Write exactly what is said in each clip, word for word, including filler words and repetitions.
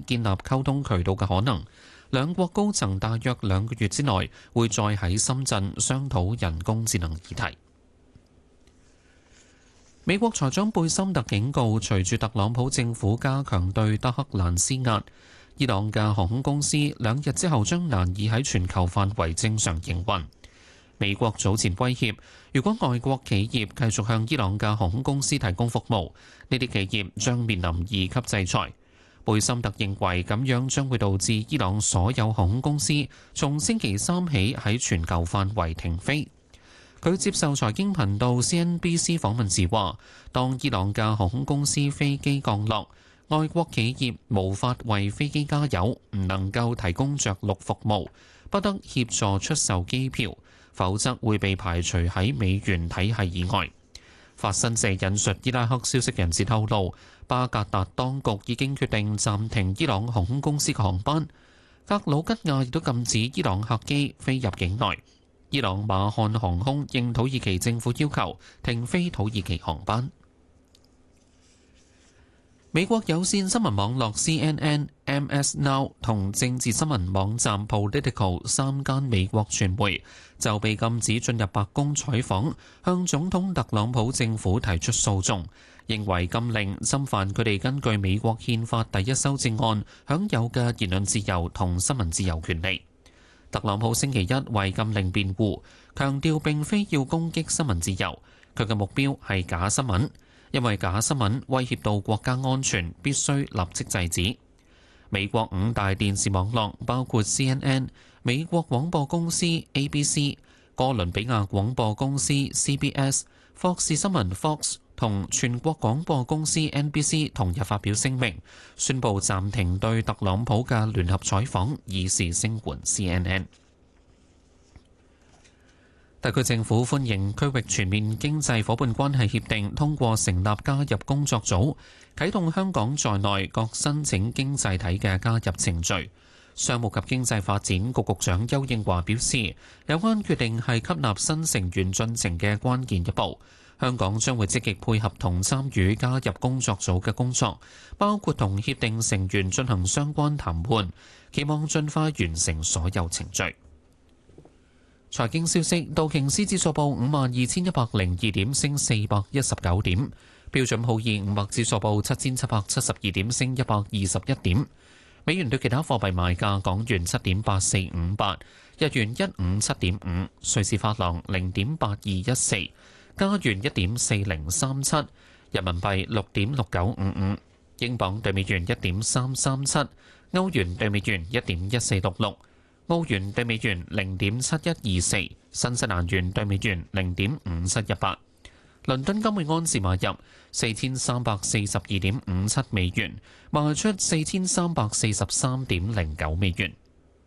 建立溝通渠道嘅可能。兩國高層大約兩個月之內會再喺深圳商討人工智能議題。美國財長貝森特警告，隨住特朗普政府加強對德黑蘭施壓，伊朗嘅航空公司兩日之後將難以喺全球範圍正常營運。美國早前威脅，如果外國企業繼續向伊朗嘅航空公司提供服務，呢啲企業將面臨二級制裁。貝森特認為咁樣將會導致伊朗所有航空公司從星期三起喺全球範圍停飛。佢接受財經頻道 C N B C 訪問時話，當伊朗嘅航空公司飛機降落，外國企業無法為飛機加油，唔能夠提供着陸服務，不得協助出售機票，否則會被排除喺美元體系以外。法新社引述伊拉克消息人士透露，巴格達當局已經決定暫停伊朗航空公司嘅航班，格魯吉亞亦都禁止伊朗客機飛入境內。伊朗馬漢航空應土耳其政府要求停飛土耳其航班。美國有線新聞網絡 C N N、M S Now 同政治新聞網站 Politico 三間美國傳媒就被禁止進入白宮採訪，向總統特朗普政府提出訴訟，認為禁令侵犯佢哋根據美國憲法第一修正案享有嘅言論自由同新聞自由權利。特朗普星期一為禁令辯護，強調並非要攻擊新聞自由，佢嘅目標係假新聞，因為假新聞威脅到國家安全，必須立即制止。美國五大電視網絡包括 C N N、美國廣播公司 A B C、哥倫比亞廣播公司 C B S、霍士新聞 Fox 同全國廣播公司 N B C 同日發表聲明，宣布暫停對特朗普嘅聯合採訪，以示聲援 C N N。特區政府歡迎區域全面經濟夥伴關係協定通過成立加入工作組，啟動香港在內各申請經濟體嘅加入程序。商務及經濟發展局局長邱應華表示，有關決定係吸納新成員進程嘅關鍵一步。香港將會積極配合同參與加入工作組嘅工作，包括同協定成員進行相關談判，期望盡快完成所有程序。財經消息，道瓊斯指數報五萬二千一百零二點，升四百一十九點；標準普爾五百指數報七千七百七十二點，升一百二十一點。美元對其他貨幣賣價，港元七點八四五八，日元一五七點五，瑞士法郎零點八二一四。加元一點四零三七，人民幣六點六九五五，英鎊對美元一點三三七，歐元對美元一點一四六六，澳元對美元零點七一二四，新西蘭元對美元零點五七一八。倫敦金每安士買入四千三百四十二點五七美元，賣出四千三百四十三點零九美元。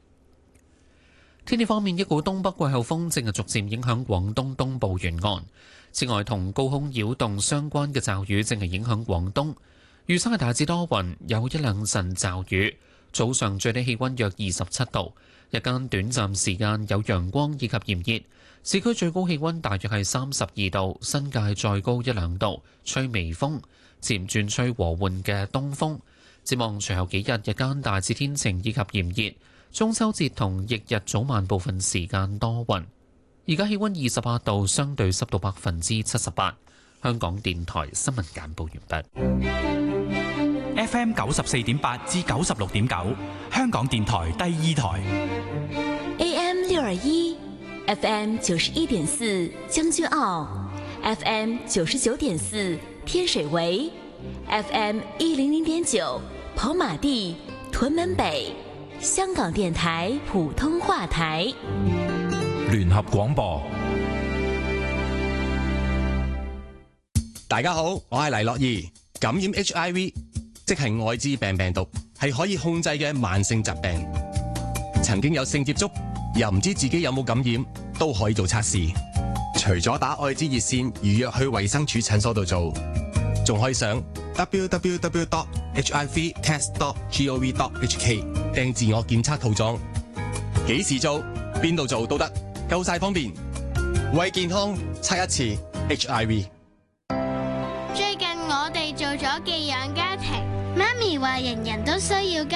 天氣方面，一股東北季候風正係逐漸影響廣東東部沿岸。此外，同高空擾動相關嘅驟雨正係影響廣東。預測係大致多雲，有一兩陣驟雨。早上最低氣溫約二十七度，日間短暫時間有陽光以及炎熱。市區最高氣溫大約係三十二度，新界再高一兩度，吹微風，漸轉吹和緩嘅東風。展望隨後幾日，日間大致天晴以及炎熱。中秋節同翌日早晚部分時間多雲。而家氣溫二十八度，相對濕度百分之七十八。香港電台新聞簡報完畢。 F M 九十四點八至九十六點九，香港電台第二台。 A M 六二一，F M 九十一點四，將軍澳 ，F M 九十九點四，天水圍 ，F M 一零零點九，跑馬地、屯門北。香港電台普通話台， 聯合廣播。 大家好，我係黎樂怡。感染 H I V 即係愛滋病病毒，係可以控制嘅慢性疾病。曾經有性接觸又唔知自己有冇感染，都可以做測試。除咗打愛滋熱線預約去衛生署診所度做，仲可以上 w w w dot h i v test dot gov dot h k 訂自我檢測套裝。幾時做邊度做都得，夠晒方便。為健康測一次 H I V。 最近我哋做咗寄養家庭，媽咪話人人都需要家